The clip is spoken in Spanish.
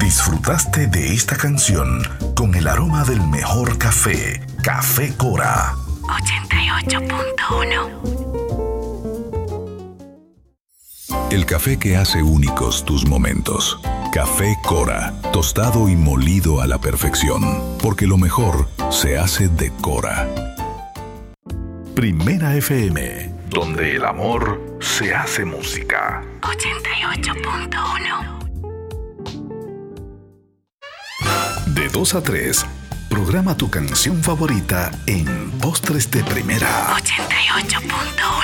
Disfrutaste de esta canción con el aroma del mejor café, Café Cora. 88.1. El café que hace únicos tus momentos. Café Cora, tostado y molido a la perfección, porque lo mejor se hace de Cora. Primera FM, donde el amor se hace música. 88.1. De 2 a 3, programa tu canción favorita en Postres de Primera. 88.1.